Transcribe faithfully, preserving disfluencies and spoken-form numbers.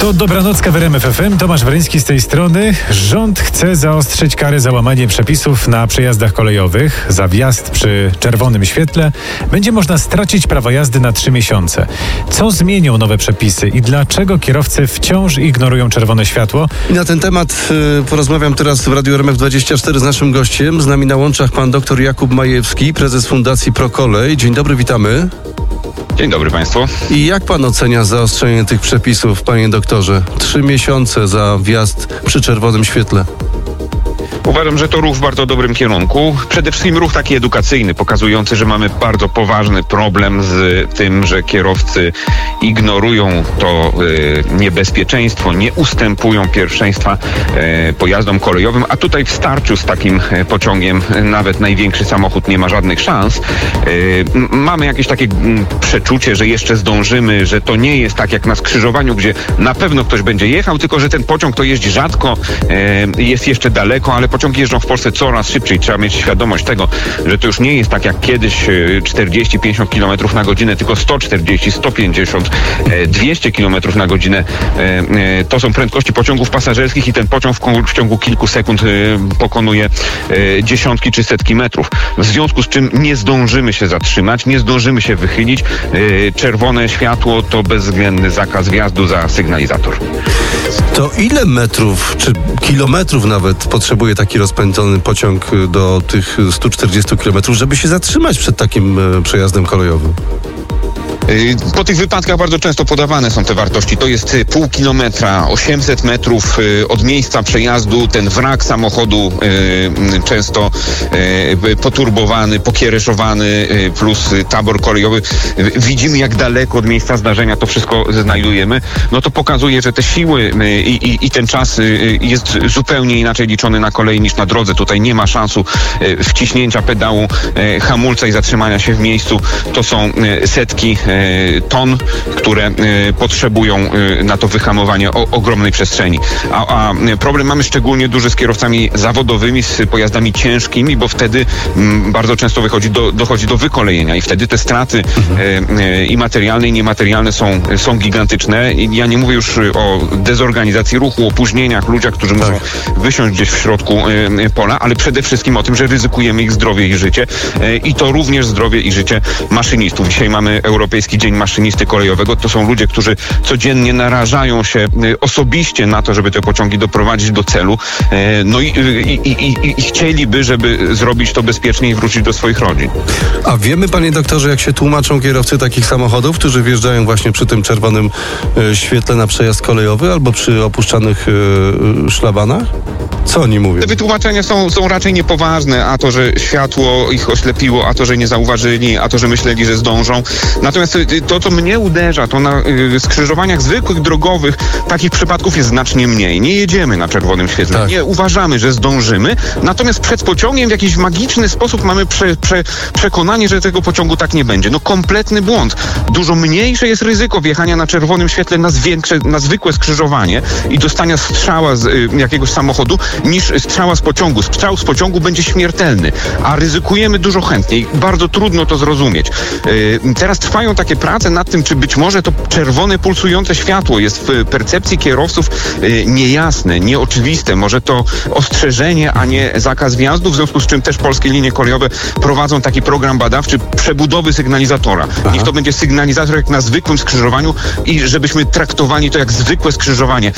To Dobranocka w R M F F M. Tomasz Wryński z tej strony. Rząd chce zaostrzyć karę za łamanie przepisów na przejazdach kolejowych. Za wjazd przy czerwonym świetle będzie można stracić prawo jazdy na trzy miesiące. Co zmienią nowe przepisy i dlaczego kierowcy wciąż ignorują czerwone światło? I na ten temat y, porozmawiam teraz w Radiu R M F dwadzieścia cztery z naszym gościem. Z nami na łączach pan dr Jakub Majewski, prezes Fundacji ProKolej. Dzień dobry, witamy. Dzień dobry Państwu. I jak pan ocenia zaostrzenie tych przepisów, panie doktorze? Trzy miesiące za wjazd przy czerwonym świetle. Uważam, że to ruch w bardzo dobrym kierunku. Przede wszystkim ruch taki edukacyjny, pokazujący, że mamy bardzo poważny problem z tym, że kierowcy ignorują to y, niebezpieczeństwo, nie ustępują pierwszeństwa y, pojazdom kolejowym, a tutaj w starciu z takim y, pociągiem y, nawet największy samochód nie ma żadnych szans. Y, mamy jakieś takie y, przeczucie, że jeszcze zdążymy, że to nie jest tak jak na skrzyżowaniu, gdzie na pewno ktoś będzie jechał, tylko że ten pociąg to jeździ rzadko, y, jest jeszcze daleko, ale pociągi jeżdżą w Polsce coraz szybciej. Trzeba mieć świadomość tego, że to już nie jest tak jak kiedyś czterdzieści pięćdziesiąt kilometrów na godzinę, tylko sto czterdzieści, sto pięćdziesiąt, dwieście kilometrów na godzinę. To są prędkości pociągów pasażerskich i ten pociąg w ciągu kilku sekund pokonuje dziesiątki czy setki metrów. W związku z czym nie zdążymy się zatrzymać, nie zdążymy się wychylić. Czerwone światło to bezwzględny zakaz wjazdu za sygnalizator. To ile metrów, czy kilometrów nawet potrzebuje taki rozpędzony pociąg do tych stu czterdziestu kilometrów, żeby się zatrzymać przed takim przejazdem kolejowym? Po tych wypadkach bardzo często podawane są te wartości. To jest pół kilometra, osiemset metrów od miejsca przejazdu. Ten wrak samochodu często poturbowany, pokiereszowany, plus tabor kolejowy. Widzimy, jak daleko od miejsca zdarzenia to wszystko znajdujemy. No to pokazuje, że te siły i, i, i ten czas jest zupełnie inaczej liczony na kolei niż na drodze. Tutaj nie ma szansu wciśnięcia pedału hamulca i zatrzymania się w miejscu. To są setki ton, które potrzebują na to wyhamowanie o ogromnej przestrzeni. A, a problem mamy szczególnie duży z kierowcami zawodowymi, z pojazdami ciężkimi, bo wtedy m, bardzo często wychodzi do, dochodzi do wykolejenia i wtedy te straty mhm. e, i materialne, i niematerialne są, są gigantyczne. I ja nie mówię już o dezorganizacji ruchu, opóźnieniach, ludziach, którzy tak. muszą wysiąść gdzieś w środku e, pola, ale przede wszystkim o tym, że ryzykujemy ich zdrowie i życie e, i to również zdrowie i życie maszynistów. Dzisiaj mamy Europejski Dzień Maszynisty Kolejowego. To są ludzie, którzy codziennie narażają się osobiście na to, żeby te pociągi doprowadzić do celu. No i, i, i, i chcieliby, żeby zrobić to bezpiecznie i wrócić do swoich rodzin. A wiemy, panie doktorze, jak się tłumaczą kierowcy takich samochodów, którzy wjeżdżają właśnie przy tym czerwonym świetle na przejazd kolejowy albo przy opuszczanych szlabanach? Co oni mówią? Te wytłumaczenia są, są raczej niepoważne, a to, że światło ich oślepiło, a to, że nie zauważyli, a to, że myśleli, że zdążą. Natomiast to, co mnie uderza, to na y, skrzyżowaniach zwykłych, drogowych takich przypadków jest znacznie mniej. Nie jedziemy na czerwonym świetle, tak. nie uważamy, że zdążymy, natomiast przed pociągiem w jakiś magiczny sposób mamy prze, prze, przekonanie, że tego pociągu tak nie będzie. No kompletny błąd. Dużo mniejsze jest ryzyko wjechania na czerwonym świetle na, zwiększe, na zwykłe skrzyżowanie i dostania strzała z y, jakiegoś samochodu, niż strzała z pociągu. Strzał z pociągu będzie śmiertelny, a ryzykujemy dużo chętniej. Bardzo trudno to zrozumieć. Yy, teraz trwają takie prace nad tym, czy być może to czerwone pulsujące światło jest w percepcji kierowców yy, niejasne, nieoczywiste. Może to ostrzeżenie, a nie zakaz wjazdu, w związku z czym też polskie linie kolejowe prowadzą taki program badawczy przebudowy sygnalizatora. Aha. Niech to będzie sygnalizator jak na zwykłym skrzyżowaniu i żebyśmy traktowali to jak zwykłe skrzyżowanie.